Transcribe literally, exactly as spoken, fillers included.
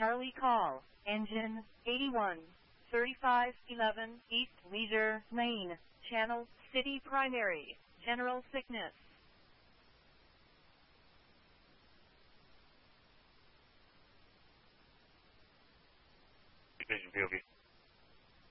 Charlie call, engine eighty-one, thirty-five eleven East Leisure Lane, Channel City Primary, General Sickness. Division V O V.